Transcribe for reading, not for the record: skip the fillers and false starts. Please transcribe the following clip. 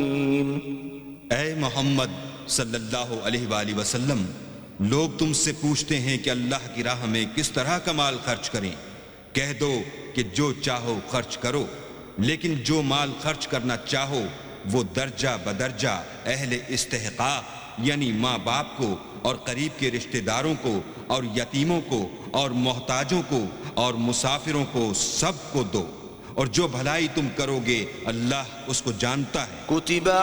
ऐ मोहम्मद सल्लल्लाहु अलैहि वसल्लम, लोग तुमसे पूछते हैं कि अल्लाह की राह में किस तरह का माल खर्च करें। कह दो कि जो चाहो खर्च करो, लेकिन जो माल खर्च करना चाहो वो दर्जा बदर्जा अहले इस्तेहकाक यानी माँ बाप को और करीब के रिश्तेदारों को और यतीमों को और मोहताजों को और मुसाफिरों को सबको दो, और जो भलाई तुम करोगे अल्लाह उसको जानता है।